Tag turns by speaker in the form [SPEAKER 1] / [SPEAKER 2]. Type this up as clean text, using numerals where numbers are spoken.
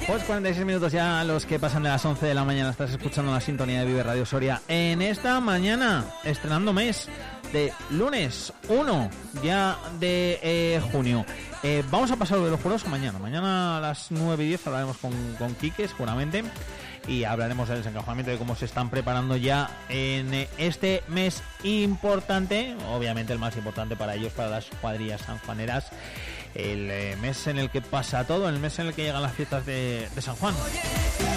[SPEAKER 1] Pues 46 minutos ya los que pasan de las 11 de la mañana. Estás escuchando la sintonía de Vive Radio Soria en esta mañana, estrenando mes de lunes 1 ya de junio. Vamos a pasar de los juegos mañana. Mañana a las 9:10 hablaremos con Quique, seguramente, y hablaremos del desencajonamiento, de cómo se están preparando ya en este mes importante, obviamente el más importante para ellos, para las cuadrillas sanjuaneras, el mes en el que pasa todo, el mes en el que llegan las fiestas de San Juan.